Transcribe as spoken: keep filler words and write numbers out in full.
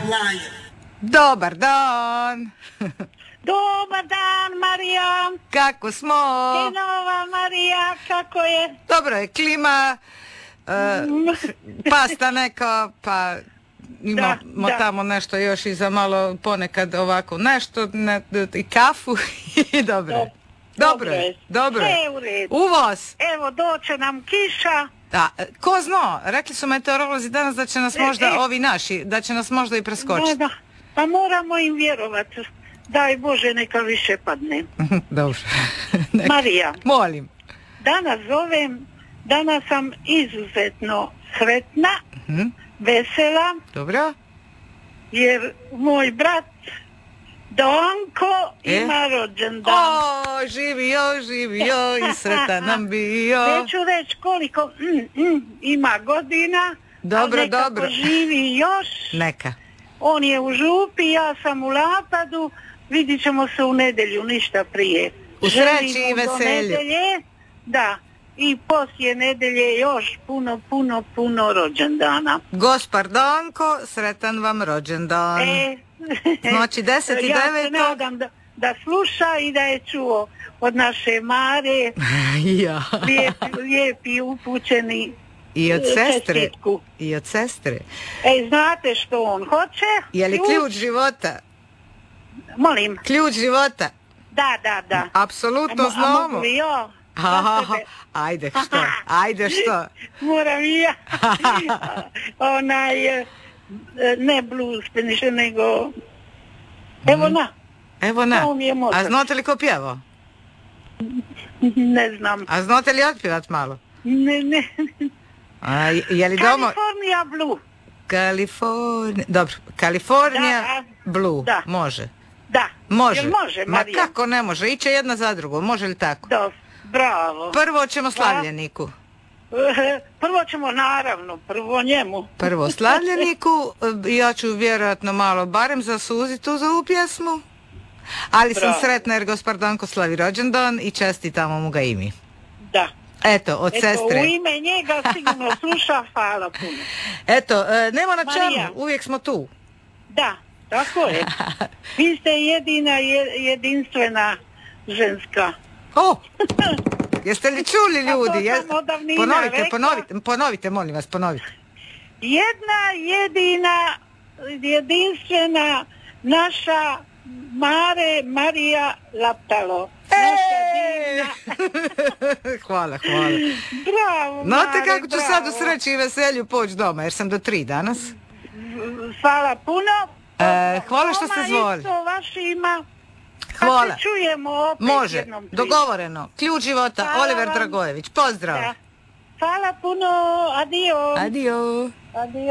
Dobar dan. Dobar dan, Marija. Kako smo? Sinova Marija, kako je? Dobro je, klima, uh, pasta neka, pa imamo da, tamo da. nešto još i za malo ponekad ovako nešto, ne, i kafu i dobro je. Dobro je, dobro je. Uvoz. Evo, doće nam kiša. Da, ko zna, rekli su meteorolozi danas da će nas možda, e, e. ovi naši, da će nas možda i preskočiti. Da, da, pa moramo im vjerovati. Daj Bože, neka više padne. Dobro. Marija. Molim. Danas zovem, danas sam izuzetno sretna, uh-huh. vesela. Dobro. Jer moj brat Donko e? ima rođendan. O, živio, živio i sretan nam bio. Neću reći koliko mm, mm, ima godina, dobro, ali nekako dobro. živi još. Neka. On je u Župi, ja sam u Lapadu, vidit ćemo se u nedjelju, ništa prije. U sreći i veselju. Nedelje, da, i poslije nedelje još puno, puno, puno rođendana. Gospar Donko, sretan vam rođendan. E, znači deset i devet. Ja se nadam da, da sluša i da je čuo od naše Mare. Ja. Lijepi, lijepi upućeni. I od sestre. Čestitku. I od sestre. Ej, znate što on hoće? Je li ključ života? Molim. Ključ života? Da, da, da. Apsolutno a, znamo. A mogu li ja? Aha, ajde što, ajde što. Moram i ja. Onaj, ne blues, nego... Evo na. Evo na. A znate li ko pjeva? Ne znam. A znate li otpjevat malo? Ne, ne. A, je li domo... California Blue. California, dobro, California da, Blue, da. može. Da, može. Jel može, Marija? Ma kako ne može, iće jedna za drugo, može li tako? Da, bravo. Prvo ćemo Slavljeniku. Prvo ćemo, naravno, prvo njemu. Prvo Slavljeniku, ja ću vjerojatno malo barem zasuziti tu za ovu pjesmu, ali bravo. Sam sretna jer Gospar Donko slavi rođendan i čestitamo mu ga i mi. Da. Eto, od Eto, sestre. U ime njega sigurno sluša, hvala puno. Eto, e, nema na čemu, uvijek smo tu. Da, tako je. Vi ste jedina, jedinstvena ženska. O, jeste li čuli ljudi? Je... Ponovite, ponovite, ponovite, molim vas, ponovite. Jedna, jedina, jedinstvena naša Mare Marija Laptalo. Hvala, hvala. Bravo, znate Mare, kako ću bravo. sad u sreći i veselju poći doma, jer sam do tri danas. Hvala puno. E, hvala što ste zvoli. Isto vašima. Hvala. Pa se čujemo opet. Može, jednom dogovoreno. Ključ života, hvala Oliver vam. Dragojević. Pozdrav. Da. Hvala puno, adio. Adio. Adio.